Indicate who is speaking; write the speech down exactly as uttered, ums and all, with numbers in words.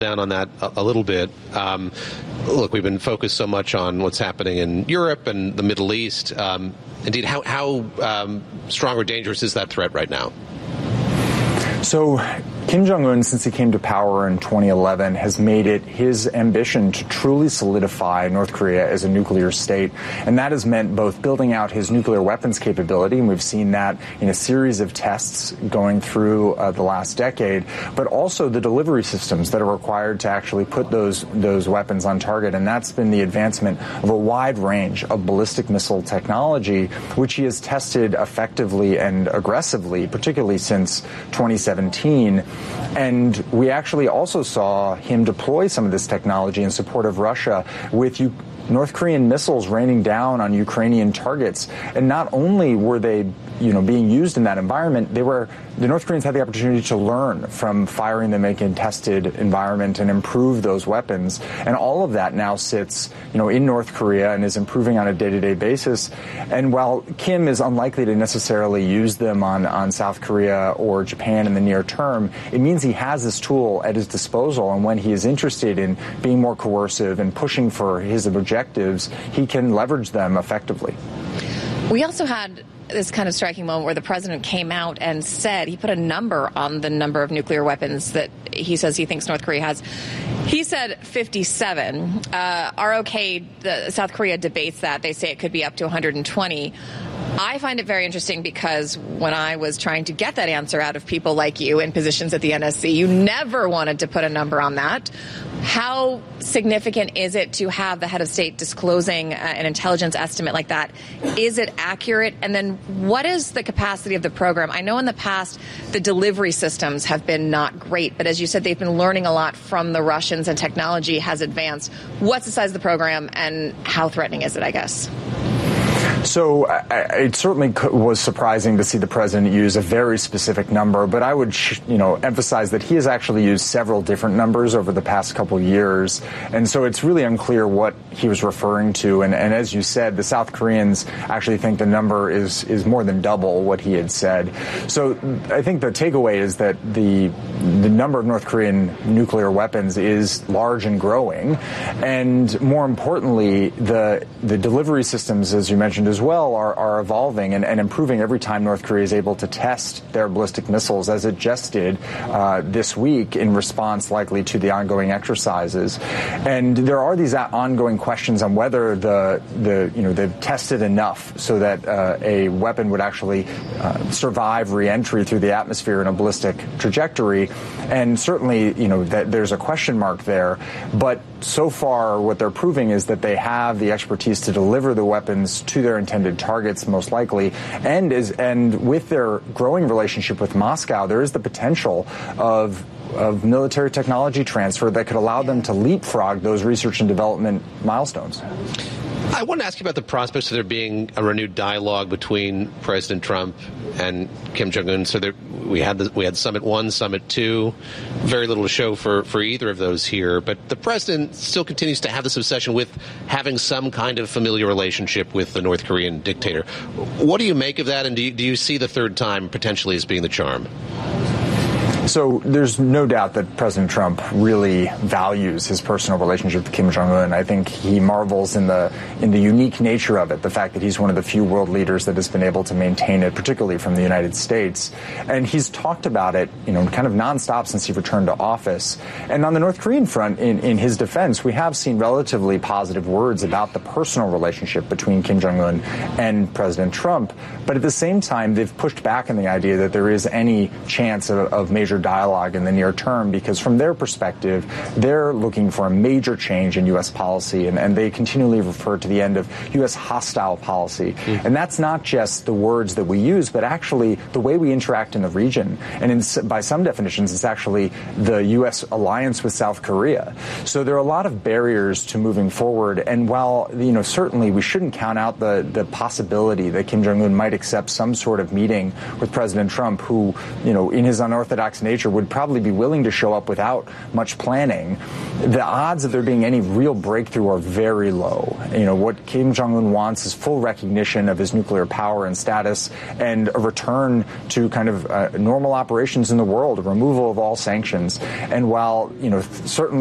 Speaker 1: down on that a, a little bit. Um, look, we've been focused so much on what's happening in Europe and the Middle East. Um, indeed, how, how um, strong or dangerous is that threat right now?
Speaker 2: So Kim Jong-un, since he came to power in twenty eleven, has made it his ambition to truly solidify North Korea as a nuclear state. And that has meant both building out his nuclear weapons capability, and we've seen that in a series of tests going through uh, the last decade, but also the delivery systems that are required to actually put those, those weapons on target. And that's been the advancement of a wide range of ballistic missile technology, which he has tested effectively and aggressively, particularly since twenty seventeen. And we actually also saw him deploy some of this technology in support of Russia with U- North Korean missiles raining down on Ukrainian targets. And not only were they, you know, being used in that environment, they were the North Koreans had the opportunity to learn from firing them in a contested environment and improve those weapons. And all of that now sits, you know, in North Korea and is improving on a day-to-day basis. And while Kim is unlikely to necessarily use them on, on South Korea or Japan in the near term, it means he has this tool at his disposal. And when he is interested in being more coercive and pushing for his objectives, he can leverage them effectively.
Speaker 3: We also had this kind of striking moment where the president came out and said he put a number on the number of nuclear weapons that he says he thinks North Korea has. He said fifty-seven. Uh, R O K, the South Korea debates that. They say it could be up to one hundred twenty. I find it very interesting because when I was trying to get that answer out of people like you in positions at the N S C, you never wanted to put a number on that. How significant is it to have the head of state disclosing uh, an intelligence estimate like that? Is it accurate? And then what is the capacity of the program? I know in the past the delivery systems have been not great, but as you said, they've been learning a lot from the Russians and technology has advanced. What's the size of the program and how threatening is it, I guess?
Speaker 2: So I, it certainly was surprising to see the president use a very specific number, but I would, you know, emphasize that he has actually used several different numbers over the past couple years, and so it's really unclear what he was referring to. And, and as you said, the South Koreans actually think the number is is more than double what he had said. So I think the takeaway is that the the number of North Korean nuclear weapons is large and growing, and more importantly, the the delivery systems, as you mentioned as well, are, are evolving and, and improving every time North Korea is able to test their ballistic missiles, as it just did uh, this week in response likely to the ongoing exercises. And there are these ongoing questions on whether the, the you know, they've tested enough so that uh, a weapon would actually uh, survive re-entry through the atmosphere in a ballistic trajectory. And certainly, you know, that there's a question mark there. But so far, what they're proving is that they have the expertise to deliver the weapons to their intended targets, most likely, and is and with their growing relationship with Moscow, there is the potential of of military technology transfer that could allow them to leapfrog those research and development milestones.
Speaker 1: I want to ask you about the prospects of there being a renewed dialogue between President Trump and Kim Jong-un. So there, we had the, we had Summit One, Summit Two. Very little to show for, for either of those here. But the president still continues to have this obsession with having some kind of familiar relationship with the North Korean dictator. What do you make of that, and do you, do you see the third time potentially as being the charm?
Speaker 2: So there's no doubt that President Trump really values his personal relationship with Kim Jong-un. I think he marvels in the in the unique nature of it, the fact that he's one of the few world leaders that has been able to maintain it, particularly from the United States. And he's talked about it, you know, kind of nonstop since he returned to office. And on the North Korean front, in, in his defense, we have seen relatively positive words about the personal relationship between Kim Jong-un and President Trump. But at the same time, they've pushed back on the idea that there is any chance of, of major dialogue in the near term, because from their perspective, they're looking for a major change in U S policy, and, and they continually refer to the end of U S hostile policy. Mm. And that's not just the words that we use, but actually the way we interact in the region. And in, by some definitions, it's actually the U S alliance with South Korea. So there are a lot of barriers to moving forward. And while, you know, certainly we shouldn't count out the, the possibility that Kim Jong-un might accept some sort of meeting with President Trump, who, you know, in his unorthodox complex nature would probably be willing to show up without much planning. The odds of there being any real breakthrough are very low. You know, what Kim Jong-un wants is full recognition of his nuclear power and status and a return to kind of uh, normal operations in the world, a removal of all sanctions. And while, you know, certainly